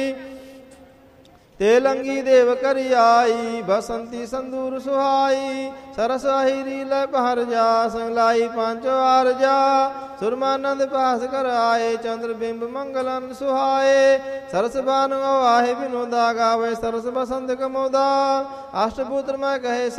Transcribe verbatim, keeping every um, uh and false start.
ਤੇ ਲੰਗੀ ਦੇਵ ਕਰੀ ਆਈ, ਬਸੰਤੀ ਸੰਦੂਰ ਸੁਹਾਈ। ਸਰਸ ਅਹੀਰੀ ਲੈ ਪਹਰ ਜਾ, ਸੰਗਲਾਈ ਪੰਜ ਵਾਰ ਜਾ। ਸੁਰਮਾਨੰਦ ਪਾਸ ਕਰ ਆਏ, ਚੰਦਰ ਬਿੰਬ ਮੰਗਲਨ ਸੁਹਾਏ। ਸਰਸ ਬਾਨ ਆਹੇ ਬਿਨੋਦਾ, ਗਾਵੇ ਸਰਸ ਬਸੰਤ ਕਮੋਦਾ। ਅਸ਼ਟਪੁੱਤਰ ਮੈਂ ਕਹੇ